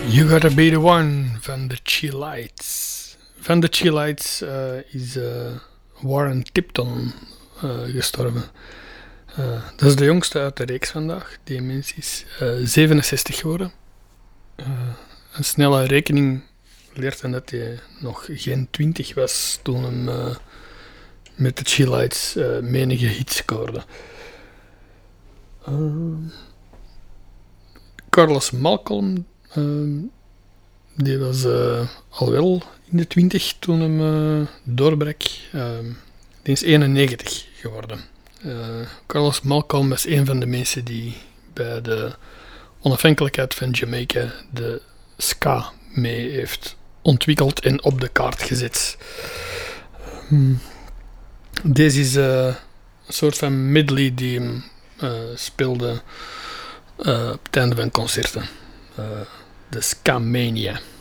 You Gotta Be The One van de Chi-Lites. Van de Chi-Lites is Warren Tipton gestorven. Dat is de jongste uit de reeks vandaag. Die mens is 67 geworden. Een snelle rekening leert dan dat hij nog geen 20 was toen hem met de Chi-Lites menige hits scoorde. Carlos Malcolm, die was al wel in de 20 toen hem doorbrak. Die is 91 geworden. Carlos Malcolm was een van de mensen die bij de onafhankelijkheid van Jamaica de ska mee heeft ontwikkeld en op de kaart gezet. Deze is een soort van medley die hem speelde op het einde van concerten. De Ska Mania.